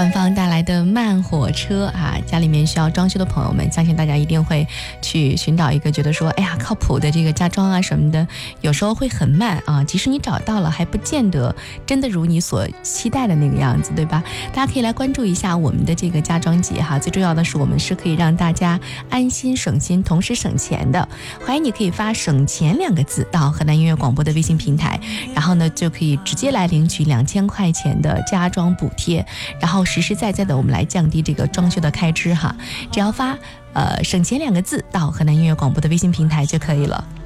官方带来的慢火车啊，家里面需要装修的朋友们，相信大家一定会去寻找一个觉得说，哎呀，靠谱的这个家装啊什么的，有时候会很慢啊，即使你找到了，还不见得真的如你所期待的那个样子，对吧？大家可以来关注一下我们的这个家装节哈，最重要的是我们是可以让大家安心省心，同时省钱的。欢迎你可以发省钱2个字到河南音乐广播的微信平台，然后呢就可以直接来领取2000块钱的家装补贴，然后实实在在的我们来降低这个装修的开支哈，只要发省钱2个字到河南音乐广播的微信平台就可以了。